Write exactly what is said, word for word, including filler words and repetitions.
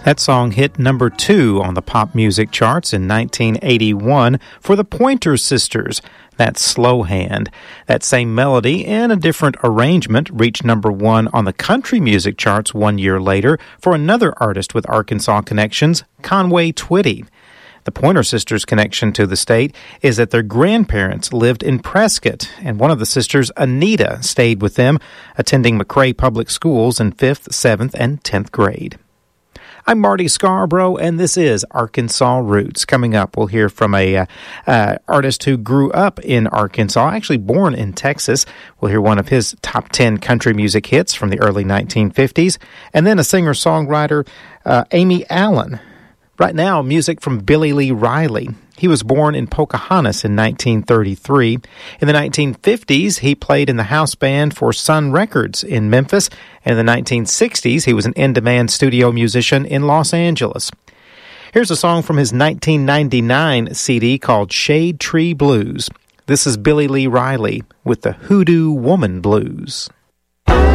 That song hit number two on the pop music charts in nineteen eighty-one for the Pointer Sisters. That's Slow Hand. That same melody in a different arrangement reached number one on the country music charts one year later for another artist with Arkansas connections, Conway Twitty. The Pointer Sisters' connection to the state is that their grandparents lived in Prescott, and one of the sisters, Anita, stayed with them, attending McRae Public Schools in fifth, seventh, and tenth grade. I'm Marty Scarborough, and this is Arkansas Roots. Coming up, we'll hear from a uh, uh, artist who grew up in Arkansas, actually born in Texas. We'll hear one of his top ten country music hits from the early nineteen fifties, and then a singer-songwriter, uh, Amy Allen. Right now, music from Billy Lee Riley. He was born in Pocahontas in nineteen thirty-three. In the nineteen fifties, he played in the house band for Sun Records in Memphis. And in the nineteen sixties, he was an in-demand studio musician in Los Angeles. Here's a song from his nineteen ninety-nine C D called Shade Tree Blues. This is Billy Lee Riley with the Hoodoo Woman Blues.